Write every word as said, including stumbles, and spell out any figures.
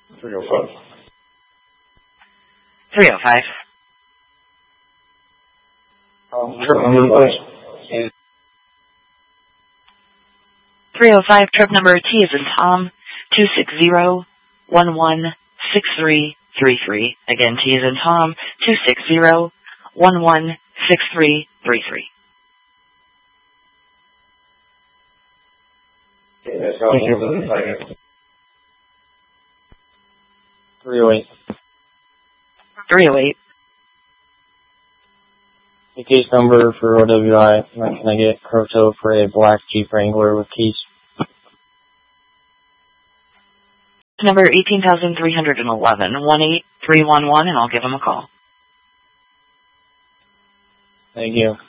three oh five. three oh five. Um, trip number, please. three oh five, trip number T is in Tom, two six zero, one one, six three three three. Again, T is in Tom, two six zero, one one, six three three three. Thank you. three oh eight. three oh eight. The case number for O W I. When can I get Croto for a black Jeep Wrangler with keys? Number eighteen thousand three hundred eleven, one eight three one one, and I'll give him a call. Thank you.